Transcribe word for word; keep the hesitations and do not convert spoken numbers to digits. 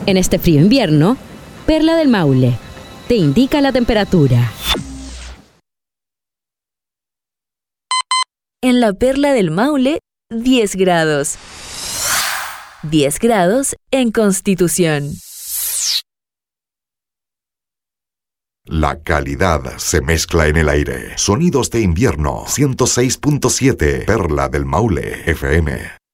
En este frío invierno, Perla del Maule te indica la temperatura. En la Perla del Maule, diez grados. diez grados en Constitución. La calidad se mezcla en el aire. Sonidos de invierno. ciento seis punto siete Perla del Maule F M.